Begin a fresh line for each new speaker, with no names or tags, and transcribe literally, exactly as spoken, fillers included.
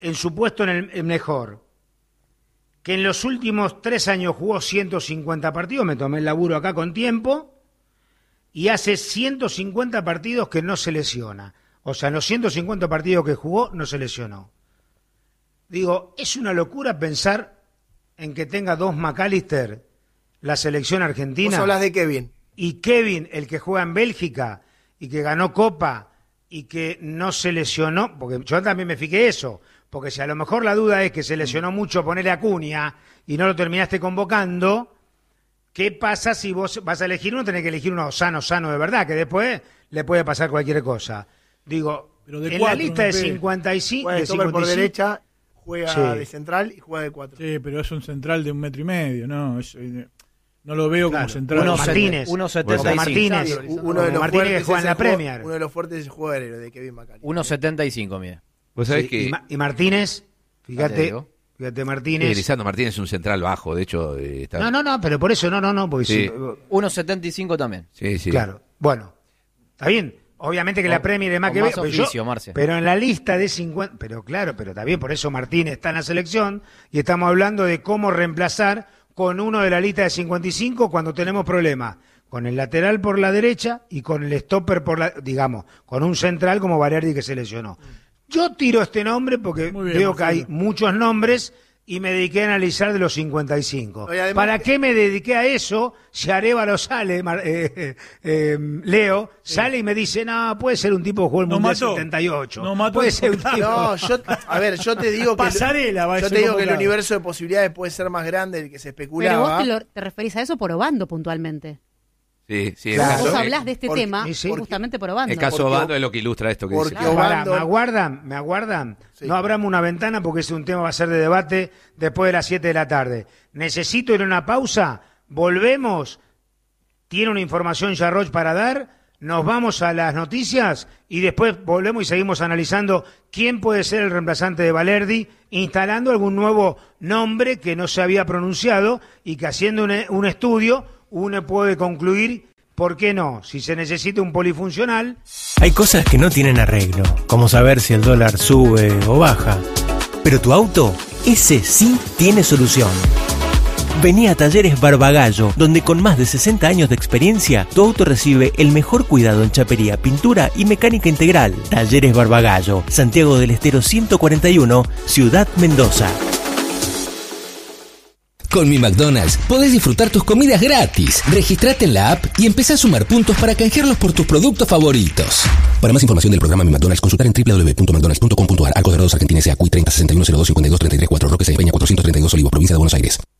en su puesto en el, el mejor, que en los últimos tres años jugó ciento cincuenta partidos, me tomé el laburo acá con tiempo, y hace ciento cincuenta partidos que no se lesiona. O sea, en los ciento cincuenta partidos que jugó, no se lesionó. Digo, es una locura pensar en que tenga dos McAllister la selección argentina.
Vos hablas de Kevin.
Y Kevin, el que juega en Bélgica y que ganó Copa y que no se lesionó, porque yo también me fijé eso, porque si a lo mejor la duda es que se lesionó mucho ponerle a Acuña y no lo terminaste convocando, ¿qué pasa si vos vas a elegir uno? Tenés que elegir uno sano, sano de verdad, que después le puede pasar cualquier cosa. Digo,
Pero de
en
cuatro,
la lista
no
de
sé.
cincuenta y cinco...
Juega de
de
stopper por
cincuenta y cinco
derecha, juega
Sí.
de central y juega de cuatro.
Sí, pero es un central de un metro y medio, ¿no? Es, eh, no lo veo
Claro.
como central.
Uno
Uno
Martínez.
uno
Como
setenta y cinco.
Martínez.
Uno de los
Martínez
fuertes
que juega en
es
la
el juego-
Premier.
Uno de los fuertes es el juego aéreo de Kevin McAllister.
uno setenta y cinco, mire.
Vos sabés
Sí,
que...
y, Ma- y Martínez,
Ah, te
fíjate,
digo.
fíjate
Sí,
Martínez.
Lisandro Martínez es un central bajo, de hecho... eh, está...
No, no, no, pero por eso no, no, no, porque
Sí.
si-
uno setenta y cinco también.
Sí, sí.
Claro, bueno, está bien. Obviamente que la
Con-
Premier es más
con
que
más
ve- pero yo-
oficio, Marce.
pero en la lista de cincuenta, pero claro, pero también por eso Martínez está en la selección y estamos hablando de cómo reemplazar con uno de la lista de cincuenta y cinco cuando tenemos problemas con el lateral por la derecha y con el stopper por la, digamos, con un central como Valerdi que se lesionó. Yo tiro este nombre porque
Muy bien,
veo que hay
Marcelo.
muchos nombres y me dediqué a analizar de los cincuenta y cinco.
Oye, además
¿Para
que-
qué me dediqué a eso? Si Arévalo sale, Mar- eh, eh, eh, Leo, sale y me dice, no, puede ser un tipo que jugó el
Nos
Mundial
mató.
setenta y ocho.
Nos mató
puede
el
ser un tipo...
No, yo, a ver, yo te digo que
Pasarela va a
yo
ser
te digo que el
convocado.
universo de posibilidades puede ser más grande del que se
Pero
especulaba.
vos te, lo- te referís a eso por Obando puntualmente.
Sí, sí.
Claro.
El caso,
Vos
eh,
hablás de este
porque-
tema
sí, sí.
justamente por Obando.
el caso
porque-
Obando es lo que ilustra esto que
porque
dice.
Obando-
Pará, ¿me aguardan? ¿Me aguardan?
Sí.
No abramos una ventana porque ese es un tema va a ser de debate después de las siete de la tarde. Necesito ir a una pausa. Volvemos. Tiene una información Jarroch para dar. Nos vamos a las noticias y después volvemos y seguimos analizando quién puede ser el reemplazante de Valerdi, instalando algún nuevo nombre que no se había pronunciado y que haciendo un, un estudio uno puede concluir, ¿por qué no? Si se necesita un polifuncional.
Hay cosas que no tienen arreglo, como saber si el dólar sube o baja. Pero tu auto, ese sí tiene solución. Vení a Talleres Barbagallo, donde con más de sesenta años de experiencia, tu auto recibe el mejor cuidado en chapería, pintura y mecánica integral. Talleres Barbagallo, Santiago del Estero ciento cuarenta y uno, Ciudad Mendoza.
Con Mi McDonald's podés disfrutar tus comidas gratis. Registrate en la app y empezá a sumar puntos para canjearlos por tus productos favoritos. Para más información del programa Mi McDonald's, consultar en doble u doble u doble u punto mcdonalds punto com punto a r. Arcos Dorados Argentina S A. C U I treinta sesenta y uno cero dos cincuenta y dos treinta y tres cuatro Roque Sáenz Peña cuatrocientos treinta y dos Olivos, provincia de Buenos Aires.